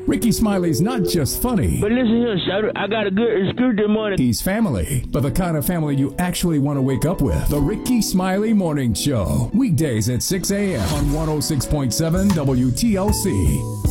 Ricky Smiley's not just funny. But listen here, Shouter, I got a good excuse this morning. He's family, but the kind of family you actually want to wake up with. The Ricky Smiley Morning Show. Weekdays at 6 a.m. on 106.7 WTLC.